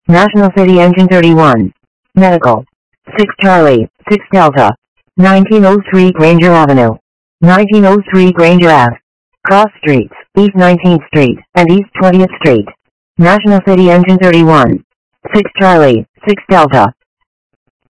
National City Engine 31. Medical. 6 Charlie, 6 Delta. 1903 Granger Avenue. 1903 Granger Ave. Cross Streets, East 19th Street, and East 20th Street. National City Engine 31. 6 Charlie, 6 Delta.